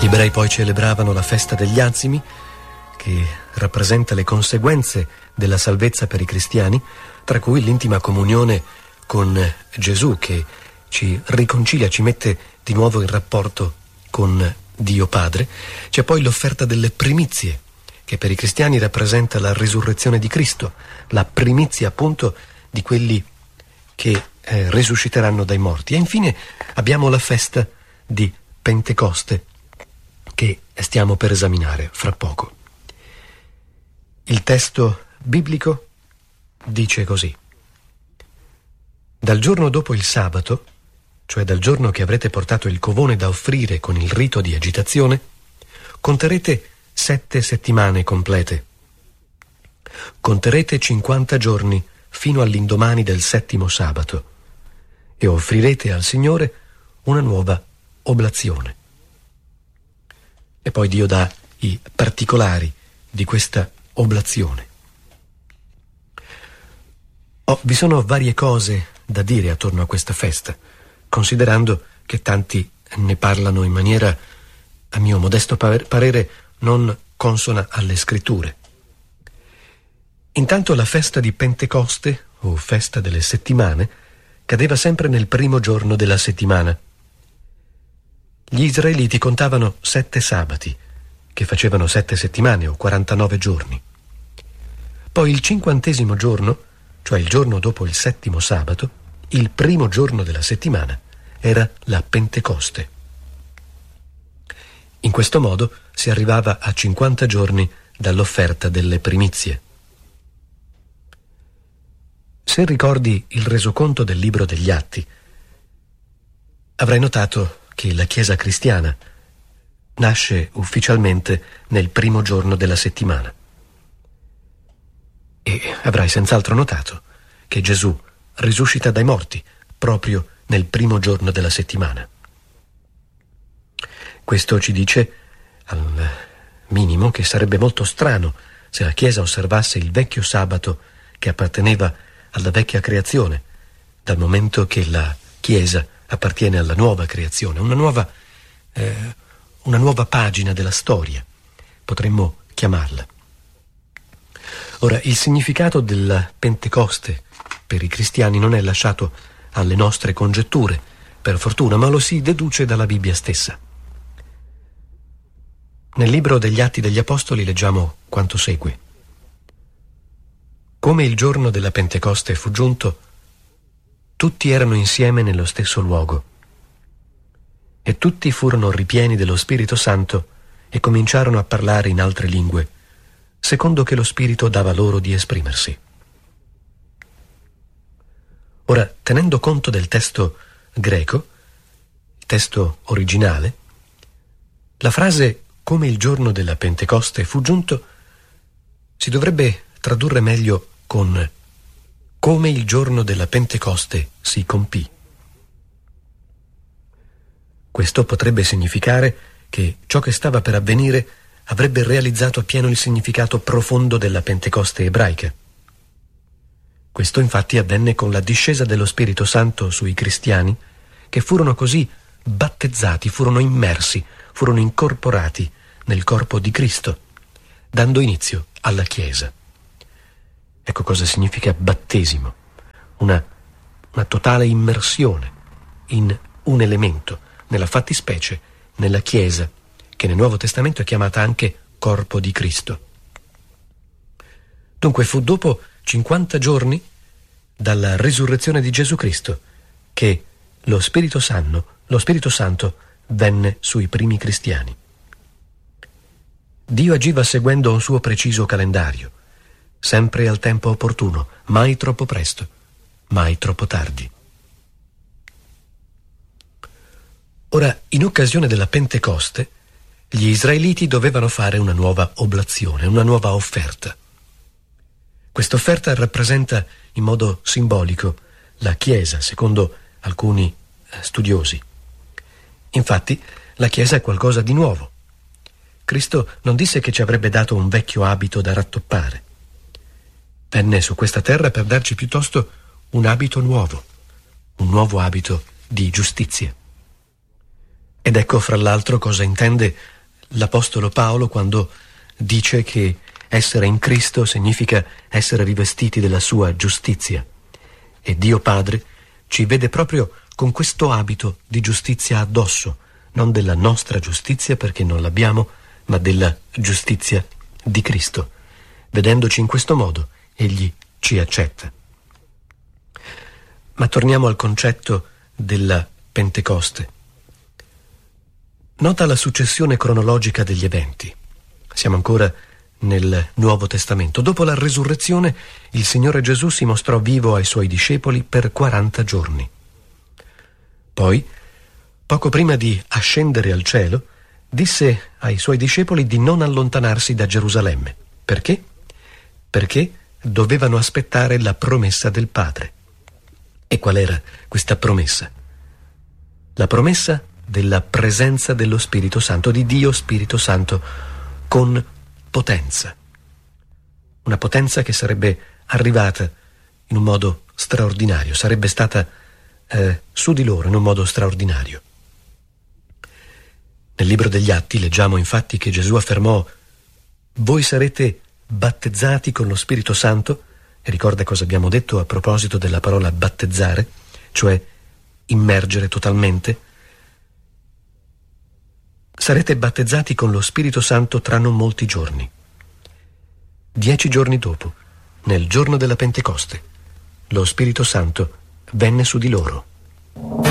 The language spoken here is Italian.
Gli ebrei poi celebravano la festa degli azimi, che rappresenta le conseguenze della salvezza per i cristiani, tra cui l'intima comunione con Gesù, che ci riconcilia, ci mette di nuovo in rapporto con Dio Padre. C'è poi l'offerta delle primizie, che per i cristiani rappresenta la risurrezione di Cristo, la primizia appunto di quelli che risusciteranno dai morti. E infine abbiamo la festa di Pentecoste, che stiamo per esaminare fra poco. Il testo biblico dice così: dal giorno dopo il sabato, cioè dal giorno che avrete portato il covone da offrire con il rito di agitazione, conterete 7 settimane complete. Conterete 50 giorni fino all'indomani del 7° sabato e offrirete al Signore una nuova oblazione. E poi Dio dà i particolari di questa oblazione. Vi sono varie cose da dire attorno a questa festa, considerando che tanti ne parlano in maniera, a mio modesto parere, non consona alle scritture. Intanto la festa di Pentecoste, o festa delle settimane, cadeva sempre nel primo giorno della settimana. Gli israeliti contavano 7 sabati, che facevano 7 settimane o 49 giorni. Poi il 50° giorno, cioè il giorno dopo il 7° sabato, il primo giorno della settimana, era la Pentecoste. In questo modo si arrivava a 50 giorni dall'offerta delle primizie. Se ricordi il resoconto del libro degli Atti, avrai notato che la Chiesa cristiana nasce ufficialmente nel primo giorno della settimana. E avrai senz'altro notato che Gesù risuscita dai morti proprio nel primo giorno della settimana. Questo ci dice, al minimo, che sarebbe molto strano se la Chiesa osservasse il vecchio sabato che apparteneva alla vecchia creazione, dal momento che la Chiesa appartiene alla nuova creazione, una nuova pagina della storia, potremmo chiamarla. Ora, il significato della Pentecoste per i cristiani non è lasciato alle nostre congetture, per fortuna, ma lo si deduce dalla Bibbia stessa. Nel libro degli Atti degli Apostoli leggiamo quanto segue: come il giorno della Pentecoste fu giunto, tutti erano insieme nello stesso luogo. E tutti furono ripieni dello Spirito Santo e cominciarono a parlare in altre lingue, secondo che lo Spirito dava loro di esprimersi. Ora, tenendo conto del testo greco, il testo originale, la frase «come il giorno della Pentecoste fu giunto» si dovrebbe tradurre meglio con «come il giorno della Pentecoste si compì». Questo potrebbe significare che ciò che stava per avvenire avrebbe realizzato appieno il significato profondo della Pentecoste ebraica. Questo infatti avvenne con la discesa dello Spirito Santo sui cristiani, che furono così battezzati, furono immersi, furono incorporati nel corpo di Cristo, dando inizio alla Chiesa. Ecco cosa significa battesimo: una totale immersione in un elemento, nella fattispecie nella Chiesa, che nel Nuovo Testamento è chiamata anche corpo di Cristo. Dunque fu dopo 50 giorni dalla risurrezione di Gesù Cristo che lo Spirito Santo venne sui primi cristiani. Dio agiva seguendo un suo preciso calendario, sempre al tempo opportuno, mai troppo presto, mai troppo tardi. Ora, in occasione della Pentecoste, gli israeliti dovevano fare una nuova oblazione, una nuova offerta. Questa offerta rappresenta in modo simbolico la Chiesa, secondo alcuni studiosi. Infatti, la Chiesa è qualcosa di nuovo. Cristo non disse che ci avrebbe dato un vecchio abito da rattoppare. Venne su questa terra per darci piuttosto un abito nuovo, un nuovo abito di giustizia. Ed ecco fra l'altro cosa intende l'Apostolo Paolo quando dice che essere in Cristo significa essere rivestiti della sua giustizia. E Dio Padre ci vede proprio con questo abito di giustizia addosso, non della nostra giustizia perché non l'abbiamo, ma della giustizia di Cristo. Vedendoci in questo modo, Egli ci accetta. Ma torniamo al concetto della Pentecoste. Nota la successione cronologica degli eventi. Siamo ancora nel Nuovo Testamento. Dopo la resurrezione, il Signore Gesù si mostrò vivo ai Suoi discepoli per 40 giorni. Poi, poco prima di ascendere al cielo, disse ai Suoi discepoli di non allontanarsi da Gerusalemme. Perché? Perché dovevano aspettare la promessa del Padre. E qual era questa promessa? La promessa della presenza dello Spirito Santo, di Dio Spirito Santo, con potenza. Una potenza che sarebbe arrivata in un modo straordinario, sarebbe stata su di loro in un modo straordinario. Nel libro degli Atti leggiamo infatti che Gesù affermò: voi sarete battezzati con lo Spirito Santo, e ricorda cosa abbiamo detto a proposito della parola battezzare, cioè immergere totalmente. Sarete battezzati con lo Spirito Santo tra non molti giorni. 10 giorni dopo, nel giorno della Pentecoste, lo Spirito Santo venne su di loro.